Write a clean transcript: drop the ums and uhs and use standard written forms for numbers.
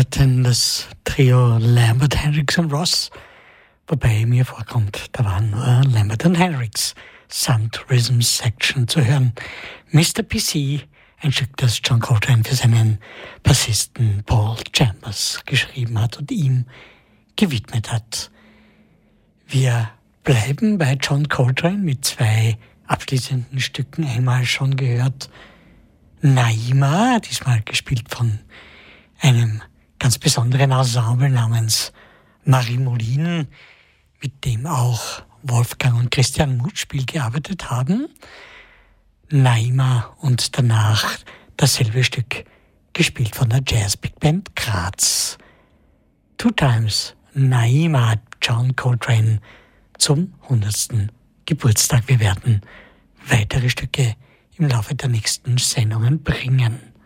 hörten das Trio Lambert, Hendricks und Ross, wobei mir vorkommt, da waren nur Lambert und Hendricks samt Rhythm Section zu hören. Mr. PC, ein Stück, das John Coltrane für seinen Bassisten Paul Chambers geschrieben hat und ihm gewidmet hat. Wir bleiben bei John Coltrane mit zwei abschließenden Stücken. Einmal schon gehört Naima, diesmal gespielt von einem ganz besonderen Ensemble namens Marie Molin, mit dem auch Wolfgang und Christian Mutspiel gearbeitet haben. Naima und danach dasselbe Stück gespielt von der Jazz Big Band Graz. Two Times Naima, John Coltrane zum 100. Geburtstag. Wir werden weitere Stücke im Laufe der nächsten Sendungen bringen.